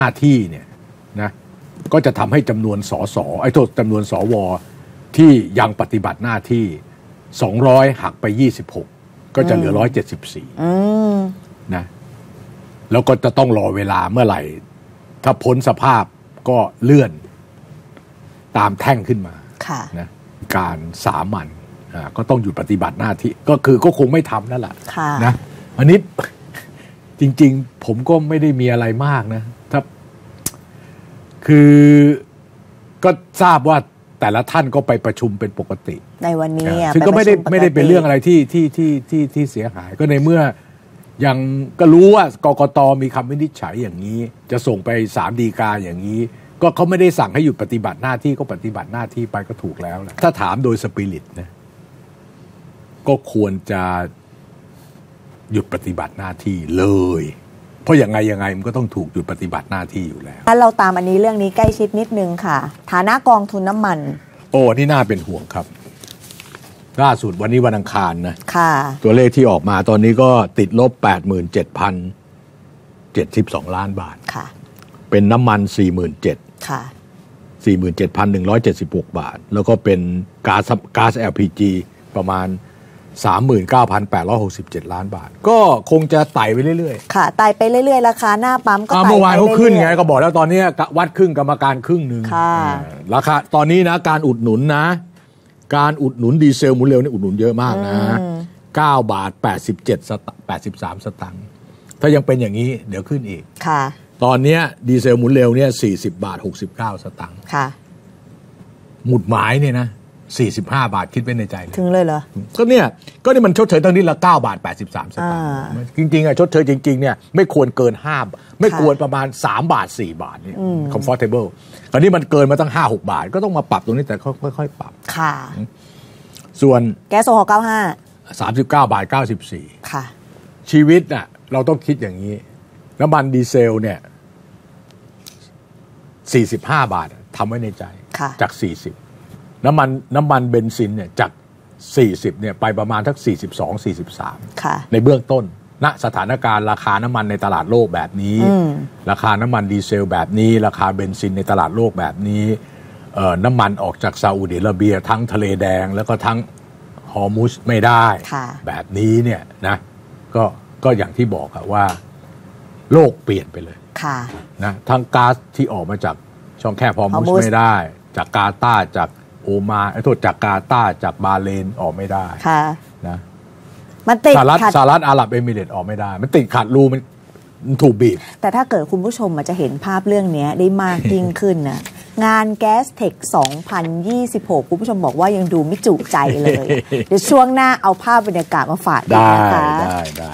หน้าที่เนี่ยนะก็จะทำให้จำนวนสสจำนวนสวที่ยังปฏิบัติหน้าที่200หักไป26ก็จะเหลือ174นะแล้วก็จะต้องรอเวลาเมื่อไหร่ถ้าพ้นสภาพก็เลื่อนตามแท่งขึ้นมานะการสามัญก็ต้องหยุดปฏิบัติหน้าที่ก็คงไม่ทำนั่นแหละนะอันนี้จริงๆผมก็ไม่ได้มีอะไรมากนะถ้าคือก็ทราบว่าแต่ละท่านก็ไปประชุมเป็นปกติในวันนี้ซึ่งก็ไม่ได้เป็นเรื่องอะไรที่เสียหายก็ในเมื่อยังก็รู้ว่ากกต.มีคำวินิจฉัยอย่างนี้จะส่งไป3 ฎีกาอย่างนี้ก็เขาไม่ได้สั่งให้หยุดปฏิบัติหน้าที่ก็ปฏิบัติหน้าที่ไปก็ถูกแล้วแหละถ้าถามโดยสปิริตนะก็ควรจะหยุดปฏิบัติหน้าที่เลยเพราะยังไงมันก็ต้องถูกหยุดปฏิบัติหน้าที่อยู่แล้วถ้าเราตามอันนี้เรื่องนี้ใกล้ชิดนิดนึงค่ะฐานะกองทุนน้ำมันนี่น่าเป็นห่วงครับล่าสุดวันนี้วันอังคารนะค่ะตัวเลขที่ออกมาตอนนี้ก็ติดลบ 87,072 ล้านบาทค่ะเป็นน้ำมัน 47,000 ค่ะ 47,176 บาทแล้วก็เป็นก๊าซ LPG ประมาณ 39,867 ล้านบาทก็คงจะไต่ไปเรื่อยๆค่ะไต่ไปเรื่อยๆราคาหน้าปั๊มก็ไต่ไปเรื่อยๆเมื่อวานเขาขึ้นไงก็บอกแล้วตอนนี้วัดครึ่งกรรมการครึ่งนึงราคาตอนนี้นะการอุดหนุนนะการอุดหนุนดีเซลหมุนเร็วนี่อุดหนุนเยอะมากนะ9 บาท 83 สตางค์ถ้ายังเป็นอย่างนี้เดี๋ยวขึ้นอีกค่ะตอนนี้ดีเซลหมุนเร็วเนี่ย40 บาท 69 สตางค์ค่ะหมุดหมายเนี่ยนะ45 บาทคิดไว้ในใจเลยถึงเลยเหรอก็นี่มันชดเชยตั้งนี้ละ9 บาท 83 สตางค์จริงๆชดเชยจริงๆเนี่ยไม่ควรเกิน5ไม่ควรประมาณ3 บาท 4 บาทนี่ comfortable ตอนนี้มันเกินมาตั้ง 5-6 บาทก็ต้องมาปรับตรงนี้แต่ค่อยๆปรับค่ะส่วนแก๊สโซฮอล์ 95 39 บาท 94 ค่ะชีวิตน่ะเราต้องคิดอย่างนี้น้ำมันดีเซลเนี่ย45 บาททำไว้ในใจจาก40น้ำมันเบนซินเนี่ยจาก40เนี่ยไปประมาณทัก42-43ในเบื้องต้นณสถานการณ์ราคาน้ำมันในตลาดโลกแบบนี้ราคาน้ำมันดีเซลแบบนี้ราคาเบนซินในตลาดโลกแบบนี้น้ำมันออกจากซาอุดิอาระเบียทั้งทะเลแดงแล้วก็ทั้งฮอร์มุซไม่ได้แบบนี้เนี่ยนะก็อย่างที่บอกอะว่าโลกเปลี่ยนไปเลยนะทั้งก๊าซที่ออกมาจากช่องแคบฮอร์มุซไม่ได้จากกาตาร์จากโอมานจากกาตาร์จากบาห์เรนออกไม่ได้นะมันติดสหรัฐอาหรับเอมิเรตส์ออกไม่ได้มันติดขัดรูมันถูกบีบแต่ถ้าเกิดคุณผู้ชมจะเห็นภาพเรื่องนี้ได้มากยิ่งขึ้นนะงานแก๊สเทค2026คุณผู้ชมบอกว่ายังดูไม่จุใจเลยเดี๋ยวช่วงหน้าเอาภาพบรรยากาศมาฝากกันนะคะได้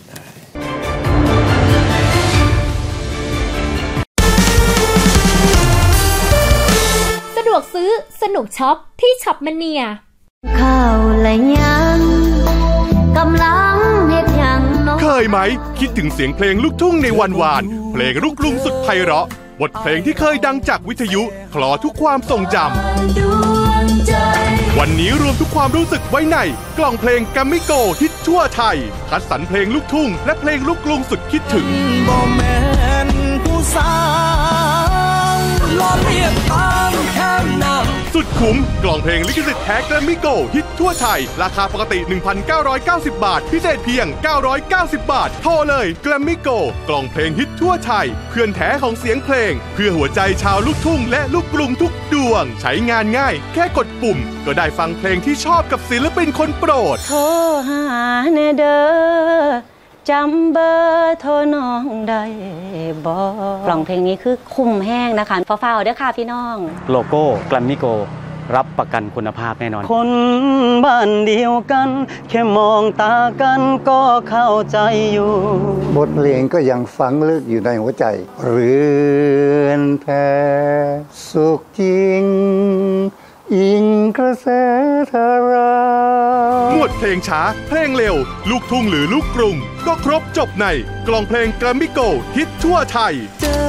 สะดวกซื้อสนุกช็อปที่ช็อปมเนียข้าวและยังกำลังเฮ็ดยังเคยไหมคิดถึงเสียงเพลงลูกทุ่งในวันวานเพลงลูกกรุงสุดไพเราะบทเพลงที่เคยดังจากวิทยุคลอทุกความทรงจำวันนี้รวมทุกความรู้สึกไว้ในกล่องเพลงกัมมิโกฮิตทั่วไทยคัดสรรเพลงลูกทุ่งและเพลงลูกกรุงสุดคิดถึงบ่แม่นผู้สาวล้อเลียนตามแค่นั้นสุดคุ้มกล่องเพลงลิขสิทธิ์แท้กัมมิโกฮิตทั่วไทยราคาปกติ 1,990 บาทพิเศษเพียง990 บาทโทรเลยกัมมิโกกล่องเพลงฮิตทั่วไทยเพื่อนแท้ของเสียงเพลงเพื่อหัวใจชาวลูกทุ่งและลูกกรุงทุกดวงใช้งานง่ายแค่กดปุ่มก็ได้ฟังเพลงที่ชอบกับศิลปินคนโปรดโทรหาแน่เด้อจำเบอร์โทรน้องได้บ่กล่องเพลงนี้คือคุ้มแห้งนะคะฟ้าวๆเด้อค่ะพี่น้องโลโก้แกรมมี่โกรับประกันคุณภาพแน่นอนคนบ้านเดียวกันแค่มองตากันก็เข้าใจอยู่บทเพลงก็ยังฝังลึกอยู่ในหัวใจเรือนแท้สุขจริงอิงกระแสธาราหมวดเพลงช้าเพลงเร็วลูกทุ่งหรือลูกกรุงก็ครบจบในกล่องเพลงแกรมมี่โกฮิตทั่วไทย